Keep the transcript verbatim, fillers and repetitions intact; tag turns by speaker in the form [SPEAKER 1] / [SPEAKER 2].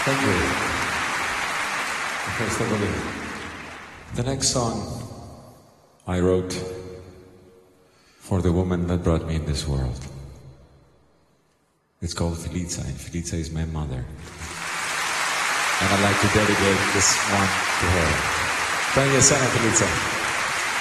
[SPEAKER 1] Thank you. First of all, the next song I wrote for the woman that brought me in this world. It's called Felica, and Felica is my mother. And I'd like to dedicate this one to her. Thank you, Sana Felica.